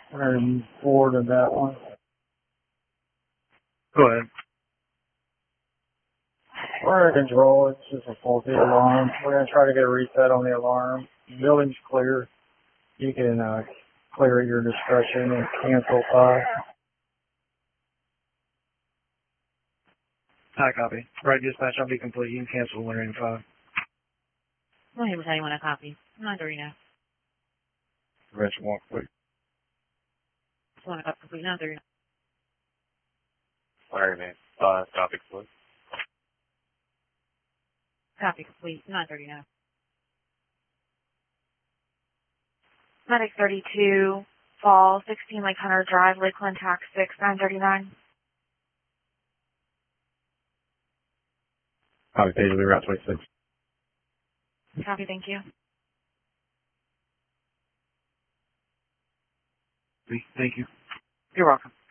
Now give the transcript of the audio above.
104 to that one. Go ahead. We're in control. It's just a faulty alarm. We're going to try to get a reset on the alarm. The building's clear. You can clear at your discretion and cancel 5. High copy. Right, dispatch, I'll be complete. You can cancel when you're in 5. Go ahead with anyone a copy. Not dirty now. Prevention 1 complete. Just want a copy complete. Not dirty now. Fire man. 5, copy complete. Copy complete. Not dirty now. Medic 32, Fall, 16 Lake Hunter Drive, Lakeland, Tax 6, 939. Copy, Paisley, Route 26. Copy, thank you. Thank you. You're welcome.